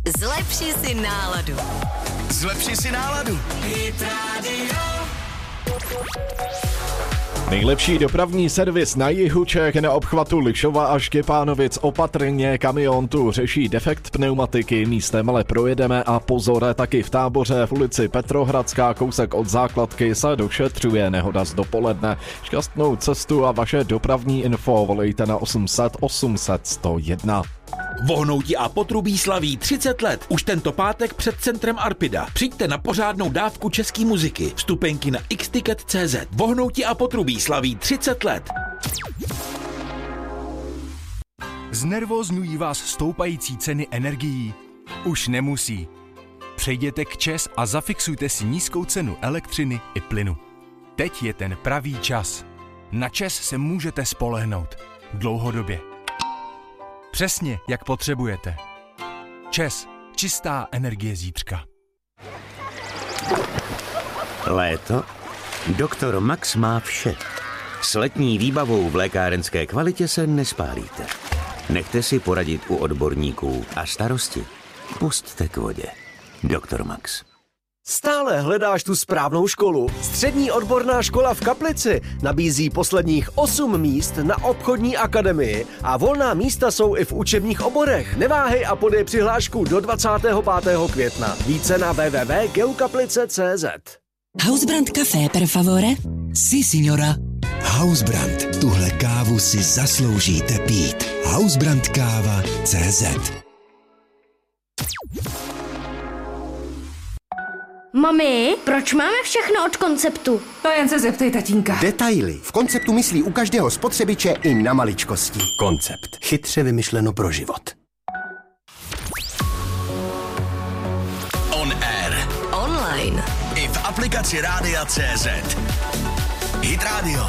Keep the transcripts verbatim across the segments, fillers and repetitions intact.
Zlepši si náladu. Zlepši si náladu. Hit Radio. Nejlepší dopravní servis na jihu Čech na obchvatu Lišova a Štěpánovic. Opatrně, kamion tu řeší defekt pneumatiky, místem ale projedeme a pozor, taky v Táboře v ulici Petrohradská, kousek od základky, se došetřuje nehoda z dopoledne. Šťastnou cestu a vaše dopravní info volejte na osm set osm set sto jedna. Vohnoutí a Potrubí slaví třicet let. Už tento pátek před centrem Arpida. Přijďte na pořádnou dávku české muziky. Vstupenky na x ticket tečka cé zet. Vohnoutí a Potrubí slaví třicet let. Znervózňují vás stoupající ceny energií? Už nemusí. Přejděte k ČEZ a zafixujte si nízkou cenu elektřiny i plynu. Teď je ten pravý čas. Na ČEZ se můžete spolehnout. Dlouhodobě. Přesně, jak potřebujete. ČEZ. Čistá energie zítřka. Léto? Doktor Max má vše. S letní výbavou v lékárenské kvalitě se nespálíte. Nechte si poradit u odborníků a starosti pusťte k vodě. Doktor Max. Stále hledáš tu správnou školu? Střední odborná škola v Kaplici nabízí posledních osm míst na obchodní akademii a volná místa jsou i v učebních oborech. Neváhej a podej přihlášku do dvacátého pátého května. Více na w w w tečka geokaplice tečka cé zet. Housebrand Café per favore? Si, signora. Housebrand. Tuhle kávu si zasloužíte pít. Housebrand káva tečka cé zet. Mami, proč máme všechno od Konceptu? To jen se zeptej tatínka. Detaily. V Konceptu myslí u každého spotřebiče i na maličkosti. Koncept. Chytře vymyšleno pro život. On air. Online. I v aplikaci Rádia tečka cé zet. Hit Radio.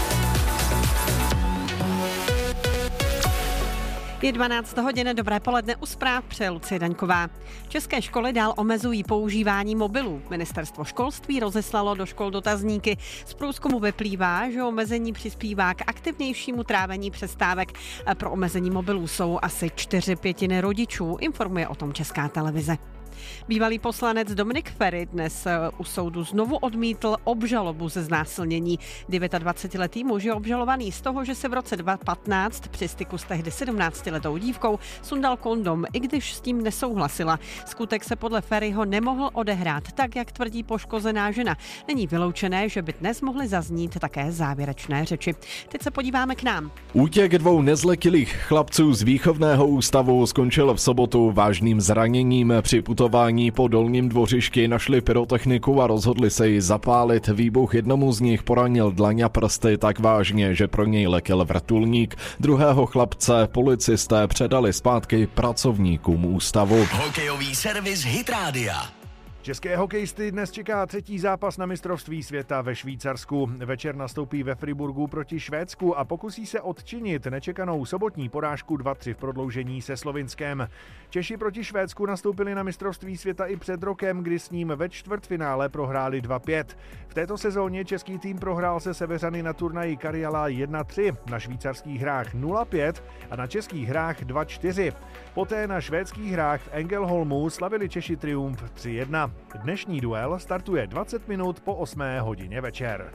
Je dvanáct hodin, dobré poledne, u zpráv přeje Lucie Daňková. České školy dál omezují používání mobilů. Ministerstvo školství rozeslalo do škol dotazníky. Z průzkumu vyplývá, že omezení přispívá k aktivnějšímu trávení přestávek. Pro omezení mobilů jsou asi čtyři pětiny rodičů, informuje o tom Česká televize. Bývalý poslanec Dominik Feri dnes u soudu znovu odmítl obžalobu ze znásilnění. dvacetidevítiletý muž je obžalovaný z toho, že se v roce dva tisíce patnáct při styku s tehdy sedmnáctiletou dívkou sundal kondom, i když s tím nesouhlasila. Skutek se podle Feriho nemohl odehrát tak, jak tvrdí poškozená žena. Není vyloučené, že by dnes mohly zaznít také závěrečné řeči. Teď se podíváme k nám. Útěk dvou nezletilých chlapců z výchovného ústavu skončil v sobotu vážným zraněním. Při putování po Dolním Dvořišti našli pyrotechniku a rozhodli se ji zapálit. Výbuch jednomu z nich poranil dlaň a prsty tak vážně, že pro něj letěl vrtulník. Druhého chlapce policisté předali zpátky pracovníkům ústavu. Hokejový servis Hit Rádia. České hokejisty dnes čeká třetí zápas na mistrovství světa ve Švýcarsku. Večer nastoupí ve Friburgu proti Švédsku a pokusí se odčinit nečekanou sobotní porážku dva tři v prodloužení se Slovinskem. Češi proti Švédsku nastoupili na mistrovství světa i před rokem, kdy s ním ve čtvrtfinále prohráli dva pět. V této sezóně český tým prohrál se Severany na turnaji Karjala jedna tři, na švýcarských hrách nula pět a na českých hrách dva čtyři. Poté na švédských hrách v Ängelholmu slavili Češi triumf tři jedna. Dnešní duel startuje dvacet minut po osmé hodině večer.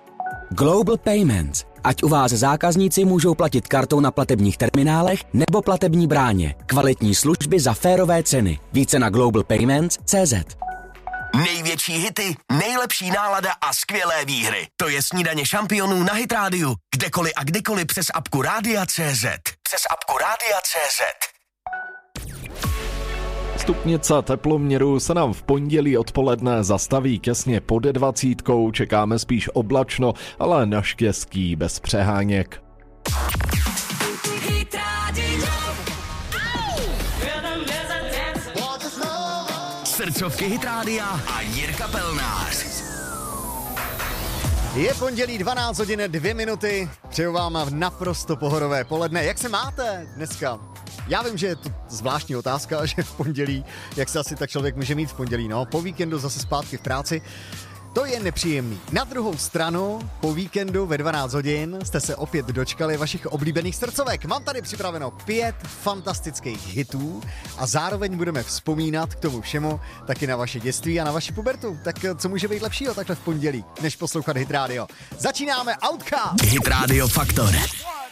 Global Payments. Ať u vás zákazníci můžou platit kartou na platebních terminálech nebo platební bráně. Kvalitní služby za férové ceny. Více na global payments tečka cé zet. Největší hity, nejlepší nálada a skvělé výhry. To je snídaně šampionů na Hit Rádiu. Kdekoliv a kdykoliv přes apku Rádia tečka cé zet. Přes apku Rádia tečka cé zet. Stupnice teploměru se nám v pondělí odpoledne zastaví těsně pod dvacítkou, čekáme spíš oblačno, ale naštěstí bez přeháněk. Srdcovky Hit Rádia a Jirka Pelnář. Je pondělí dvanáct hodin dvě minuty, přeju vám naprosto pohodové poledne. Jak se máte dneska? Já vím, že je to zvláštní otázka, že v pondělí, jak se asi tak člověk může mít v pondělí, no, po víkendu zase zpátky v práci. To je nepříjemný. Na druhou stranu, po víkendu ve dvanáct hodin jste se opět dočkali vašich oblíbených srdcovek. Mám tady připraveno pět fantastických hitů a zároveň budeme vzpomínat k tomu všemu taky na vaše dětství a na vaši pubertu. Tak co může být lepšího takhle v pondělí, než poslouchat Hit Radio? Začínáme Outka! Hit Radio Faktor.